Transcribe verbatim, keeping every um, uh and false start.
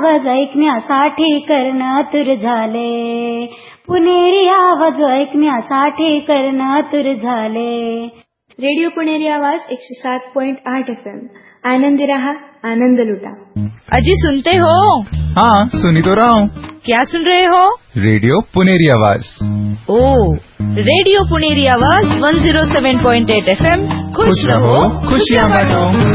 आवाज ऐकण्यासाठी कर्ण आतुर झाले. पुणेरी आवाज ऐकण्यासाठी कर्ण आतुर झाले. रेडिओ पुणेरी आवाज एकशे सात पॉइंट आठ एफ एम. आनंदी रहा, आनंद लुटा. अजी सुनते हो? हाँ सुनी तो रहा हूँ. क्या सुन रहे हो? रेडियो पुणेरी आवाज. ओ, रेडियो पुणेरी आवाज एक सौ सात पॉइंट आठ एफ एम. खुश रहो, खुशियाँ बांटो.